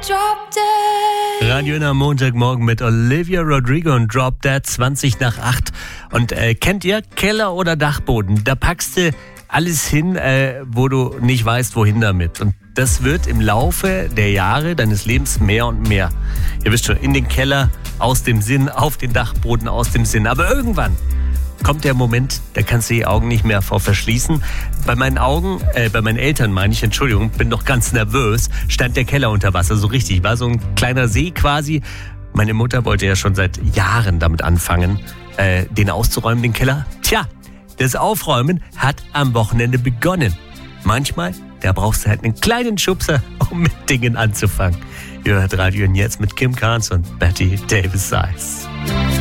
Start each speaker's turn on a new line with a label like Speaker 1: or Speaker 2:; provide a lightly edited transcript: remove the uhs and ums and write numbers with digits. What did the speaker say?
Speaker 1: Radio am Montagmorgen mit Olivia Rodrigo und Drop Dead 20 nach 8. Und kennt ihr Keller oder Dachboden? Da packst du alles hin, wo du nicht weißt, wohin damit. Und das wird im Laufe der Jahre deines Lebens mehr und mehr. Ihr wisst schon, in den Keller, aus dem Sinn, auf den Dachboden, aus dem Sinn. Aber irgendwann kommt der Moment, da kannst du die Augen nicht mehr vor verschließen. Bei meinen Eltern meine ich, Entschuldigung, bin noch ganz nervös, stand der Keller unter Wasser, so richtig. War so ein kleiner See quasi. Meine Mutter wollte ja schon seit Jahren damit anfangen, den auszuräumen, den Keller. Tja, das Aufräumen hat am Wochenende begonnen. Manchmal, da brauchst du halt einen kleinen Schubser, um mit Dingen anzufangen. Ihr hört Radio jetzt mit Kim Carnes und Betty Davis Eyes.